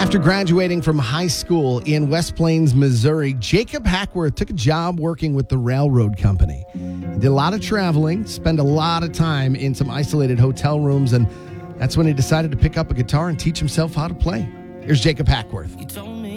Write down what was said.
After graduating from high school in West Plains, Missouri, Jacob Hackworth took a job working with the railroad company. He did a lot of traveling, spent a lot of time in some isolated hotel rooms, and that's when he decided to pick up a guitar and teach himself how to play. Here's Jacob Hackworth.